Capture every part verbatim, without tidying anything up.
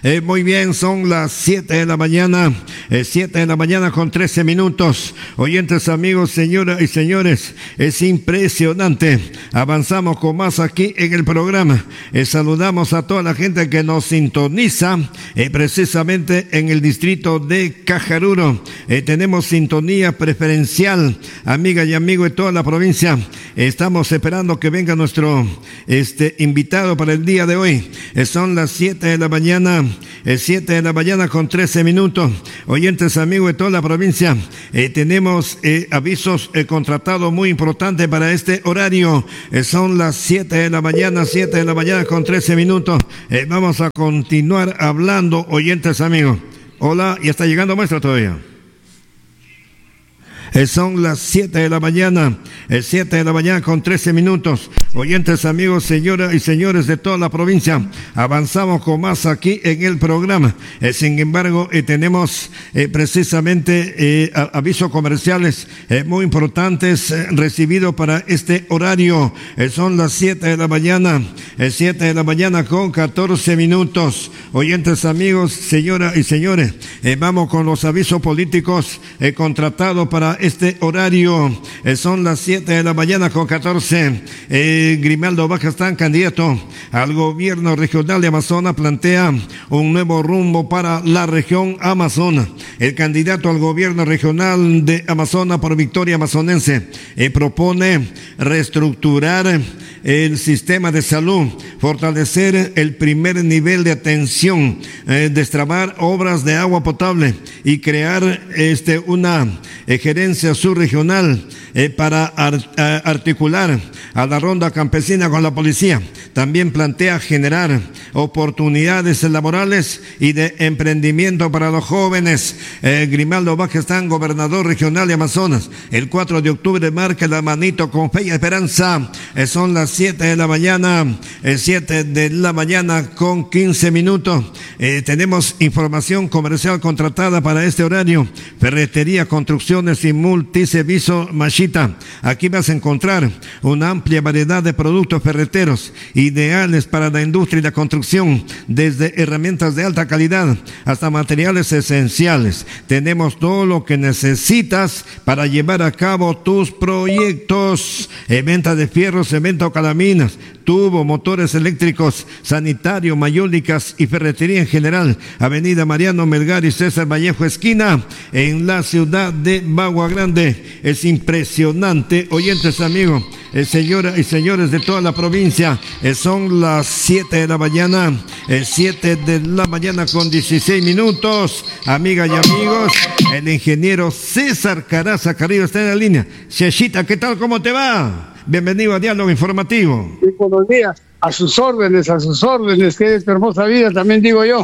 Eh, muy bien, son las siete de la mañana, eh, siete de la mañana con trece minutos. Oyentes, amigos, señoras y señores, es impresionante. Avanzamos con más aquí en el programa. Eh, saludamos a toda la gente que nos sintoniza, eh, precisamente en el distrito de Cajaruro. Eh, tenemos sintonía preferencial, amiga y amigo de toda la provincia. Eh, estamos esperando que venga nuestro este, invitado para el día de hoy. Eh, son las siete de la mañana. Es siete de la mañana con trece minutos. Oyentes, amigos de toda la provincia, eh, tenemos eh, avisos eh, contratados muy importantes para este horario. Eh, son las siete de la mañana, siete de la mañana con trece minutos. Eh, vamos a continuar hablando, oyentes, amigos. Hola, y está llegando muestra todavía. Eh, son las siete de la mañana, eh, siete de la mañana con trece minutos. Oyentes, amigos, señoras y señores de toda la provincia, avanzamos con más aquí en el programa. Eh, sin embargo, eh, tenemos eh, precisamente eh, avisos comerciales eh, muy importantes eh, recibidos para este horario. Eh, son las siete de la mañana, eh, siete de la mañana con catorce minutos. Oyentes, amigos, señoras y señores, eh, vamos con los avisos políticos eh, contratados para este horario. Eh, son las siete de la mañana con catorce. Eh, Grimaldo Bajastán, candidato al gobierno regional de Amazonas, plantea un nuevo rumbo para la región Amazonas. El candidato al gobierno regional de Amazonas por Victoria Amazonense eh, propone reestructurar el sistema de salud, fortalecer el primer nivel de atención, eh, destrabar obras de agua potable y crear este, una eh, gerencia subregional eh, para ar, a, articular a la ronda campesina con la policía. También plantea generar oportunidades laborales y de emprendimiento para los jóvenes. Eh, Grimaldo Bajestán, gobernador regional de Amazonas, el cuatro de octubre marca la manito con fe y esperanza. Eh, son las siete de la mañana, eh, siete de la mañana con quince minutos. Eh, tenemos información comercial contratada para este horario. Ferretería, construcciones y multiservicio Machita. Aquí vas a encontrar una amplia variedad de productos ferreteros ideales para la industria y la construcción, desde herramientas de alta calidad hasta materiales esenciales. Tenemos todo lo que necesitas para llevar a cabo tus proyectos. Eh, venta de fierros, cemento, calaminas, tubo, motores eléctricos, sanitario, mayólicas y ferretería en general. Avenida Mariano Melgar y César Vallejo esquina, en la ciudad de Bagua Grande. Es impresionante, oyentes, amigos, eh, señoras y señores de toda la provincia. Eh, son las siete de la mañana, eh, siete de la mañana con dieciséis minutos. Amigas y amigos, el ingeniero César Caraza Carrillo está en la línea. Chechita, ¿qué tal? ¿Cómo te va? Bienvenido a Diálogo Informativo. Sí, buenos días. A sus órdenes, a sus órdenes, que es hermosa vida, también digo yo.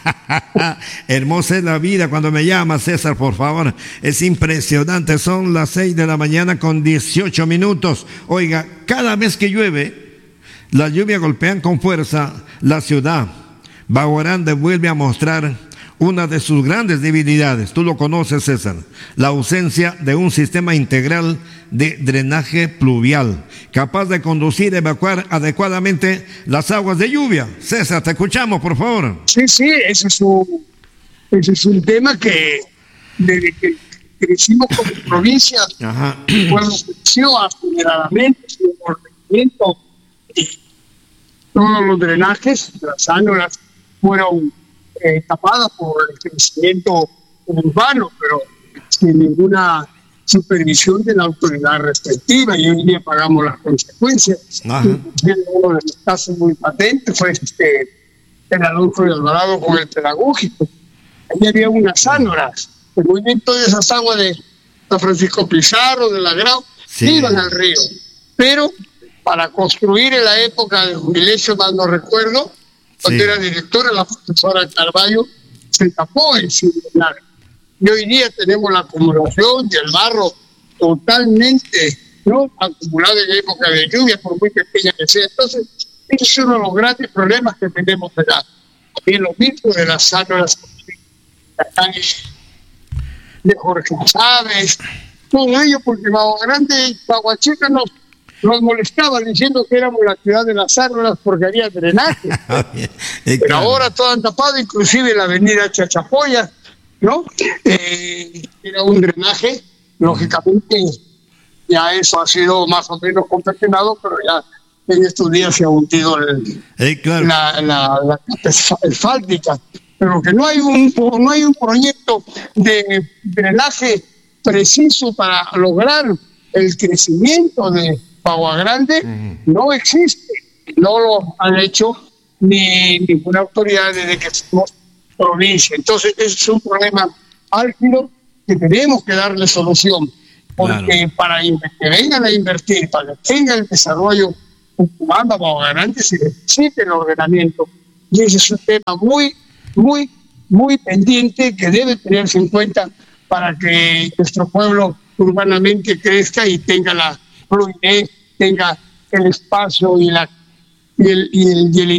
Hermosa es la vida cuando me llama, César, por favor. Es impresionante, son las seis de la mañana con dieciocho minutos. Oiga, cada vez que llueve, las lluvias golpean con fuerza la ciudad. Bagua Grande vuelve a mostrar una de sus grandes debilidades. Tú lo conoces, César: la ausencia de un sistema integral de drenaje pluvial capaz de conducir y evacuar adecuadamente las aguas de lluvia. César, te escuchamos, por favor. Sí, sí, ese es un, ese es un tema que desde que crecimos como provincia, Ajá. el pueblo creció aceleradamente, sin corregimiento, y todos los drenajes, las ánoras fueron eh, tapadas por el crecimiento urbano, pero sin ninguna supervisión de la autoridad respectiva, y hoy día pagamos las consecuencias. Uno de los casos muy patentes fue este, el Adolfo de Alvarado con el pedagógico. Allí había unas ánoras, el movimiento de esas aguas de San Francisco Pizarro, de la Grau, sí, iban al río, pero para construir en la época de Jubilesio, más no recuerdo, cuando sí. era directora, la profesora Carballo, se tapó el drenaje. Y hoy día tenemos la acumulación del barro totalmente, ¿no?, acumulado en época de lluvia, por muy pequeña que sea. Entonces, ese es uno de los grandes problemas que tenemos acá. También lo mismo de las ánoras de Jorge Chávez, todo ello porque Bagua Grande y Bagua Chica no, nos molestaban diciendo que éramos la ciudad de las árboles porque había drenaje. Eh, Pero claro. ahora todo han tapado, inclusive la avenida Chachapoya, ¿no? Eh, era un drenaje, lógicamente ya eso ha sido más o menos confeccionado, pero ya en estos días se ha hundido el, Eh, claro. la, la, la capa asfáltica, pero que no hay un no hay un proyecto de drenaje preciso para lograr el crecimiento de Agua Grande. Uh-huh. No existe, no lo han hecho ni ninguna autoridad desde que somos provincia. Entonces ese es un problema álgido que tenemos que darle solución, porque claro, para que vengan a invertir, para que tenga el desarrollo humano Agua Grande, se necesita el ordenamiento, y ese es un tema muy, muy, muy pendiente que debe tenerse en cuenta para que nuestro pueblo urbanamente crezca y tenga la fluidez, tenga el espacio y la y el, y el, y el